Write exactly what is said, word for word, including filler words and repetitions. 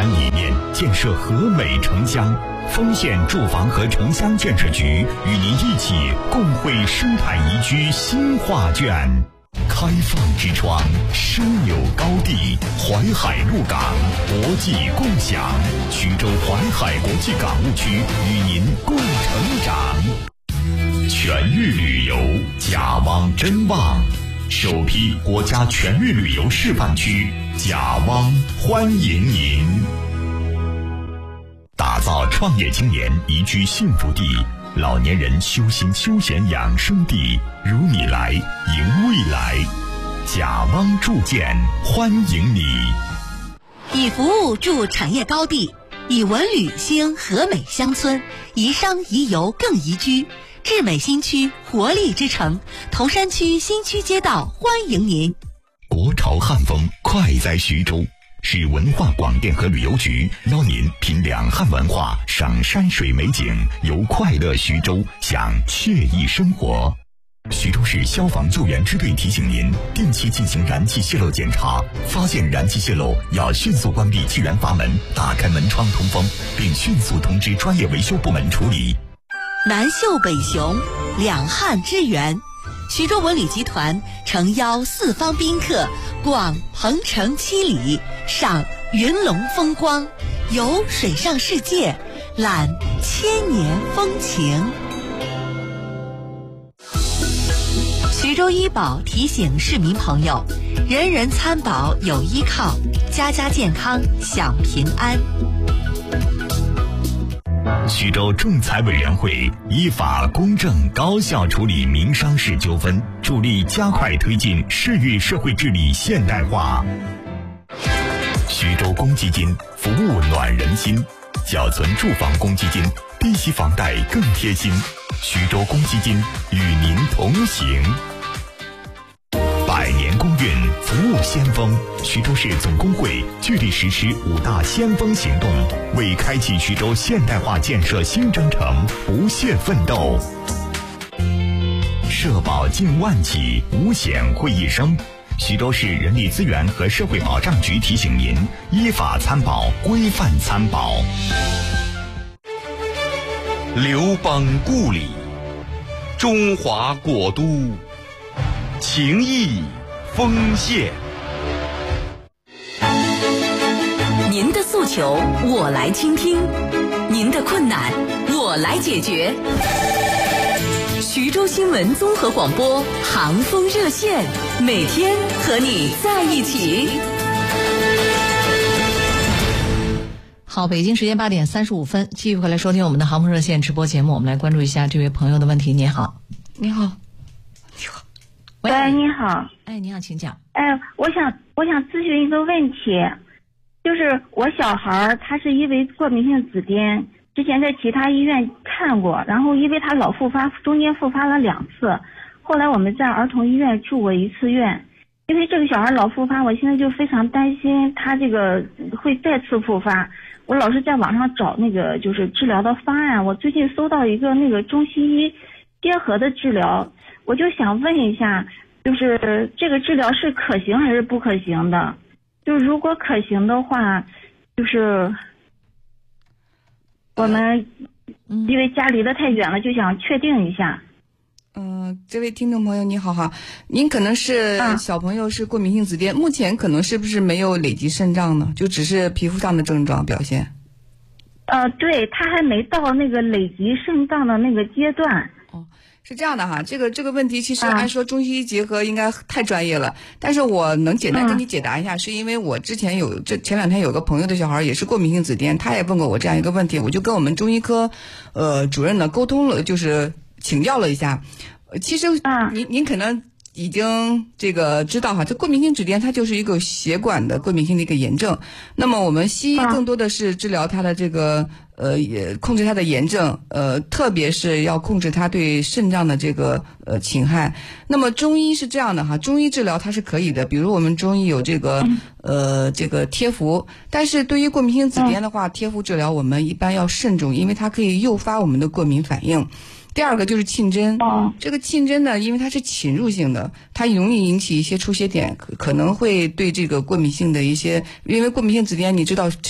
然理念，建设和美城乡。丰县住房和城乡建设局与您一起共绘生态宜居新画卷。开放之窗，深有高地，淮海陆港，国际共享。徐州淮海国际港务区与您共成长。全域旅游，甲汪真旺，首批国家全域旅游示范区，甲汪欢迎您。打造创业青年宜居幸福地，老年人修心休闲养生地，如你来迎未来。甲汪铸建欢迎你。 以服务筑产业高地，以文旅兴和美乡村，宜商宜游更宜居。智美新区活力之城，头山区新区街道欢迎您。 国潮汉风快在徐州，市文化广电和旅游局邀您品两汉文化，赏山水美景，游快乐徐州，享惬意生活。徐州市消防救援支队提醒您，定期进行燃气泄漏检查，发现燃气泄漏要迅速关闭气源阀门，打开门窗通风，并迅速通知专业维修部门处理。 南秀北雄，两汉之源。徐州文旅集团诚邀四方宾客逛鹏城七里，赏云龙风光，游水上世界，览千年风情。徐州医保提醒市民朋友，人人参保有依靠，家家健康享平安。 徐州仲裁委员会依法公正高效处理民商事纠纷，助力加快推进市域社会治理现代化。徐州公积金服务暖人心，缴存住房公积金，低息房贷更贴心。徐州公积金与您同行。百年公运服务先锋，徐州市总工会聚力实施五大先锋行动，为开启徐州现代化建设新征程不懈奋斗。社保近万起，五险会一生。徐州市人力资源和社会保障局提醒您，依法参保，规范参保。 刘邦故里，中华国都，情谊丰县。 您的诉求我来倾听，您的困难我来解决。徐州新闻综合广播航风热线，每天和你在一起。好，北京时间八点三十五分，继续回来收听我们的航风热线直播节目。我们来关注一下这位朋友的问题。你好， 你好， 你好， 喂，你好， 哎，你好，请讲。 哎，我想我想咨询一个问题，就是我小孩他是因为过敏性紫癜，之前在其他医院看过，然后因为他老复发，中间复发了两次，后来我们在儿童医院住过一次院。因为这个小孩老复发，我现在就非常担心他这个会再次复发。我老是在网上找那个就是治疗的方案，我最近搜到一个那个中西医结合的治疗，我就想问一下，就是这个治疗是可行还是不可行的？就是如果可行的话，就是我们因为家离得太远了，就想确定一下。 嗯、呃，这位听众朋友你好哈，您可能是小朋友是过敏性紫癜，目前可能是不是没有累积肾脏呢？就只是皮肤上的症状表现？ 呃，对，他还没到那个累积肾脏的那个阶段。 哦，是这样的哈，这个这个问题其实按说中西医结合应该太专业了，嗯、但是我能简单跟你解答一下，嗯、是因为我之前有这前两天有个朋友的小孩也是过敏性紫癜，他也问过我这样一个问题，我就跟我们中医科呃主任呢沟通了，就是请教了一下。其实您您可能已经这个知道哈，这过敏性紫癜它就是一个血管的过敏性的一个炎症。那么我们西医更多的是治疗它的这个呃也控制它的炎症，呃特别是要控制它对肾脏的这个呃侵害。那么中医是这样的哈，中医治疗它是可以的，比如我们中医有这个呃这个贴服，但是对于过敏性紫癜的话，贴服治疗我们一般要慎重，因为它可以诱发我们的过敏反应。第二个就是沁针，这个沁针呢，因为它是侵入性的，它容易引起一些出血点，可可能会对这个过敏性的一些，因为过敏性紫癜你知道